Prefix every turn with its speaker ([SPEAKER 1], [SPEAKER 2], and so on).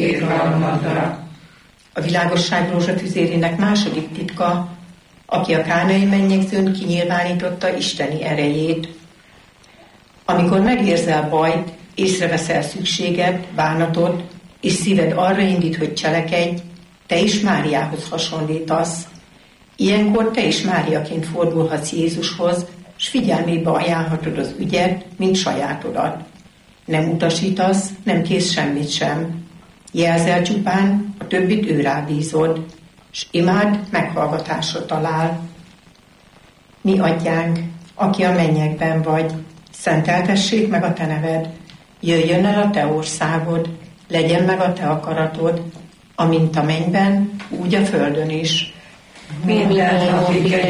[SPEAKER 1] békét halomatra.
[SPEAKER 2] A világosság rózsatüzérének második titka, aki a kánai mennyegzőn kinyilvánította isteni erejét. Amikor megérzel bajt, észreveszel szükséget, bánatot, és szíved arra indít, hogy cselekedj, te is Máriához hasonlítasz. Ilyenkor te is Máriaként fordulhatsz Jézushoz, s figyelmébe ajánlhatod az ügyet, mint sajátodat. Nem utasítasz, nem kész semmit sem. Jelzel csupán, a többit ő rábízod, s imád meghallgatásra talál. Mi atyánk, aki a mennyekben vagy, szenteltessék meg a te neved, jöjjön el a te országod, legyen meg a te akaratod, amint a mennyben, úgy a földön is.
[SPEAKER 1] Minden napi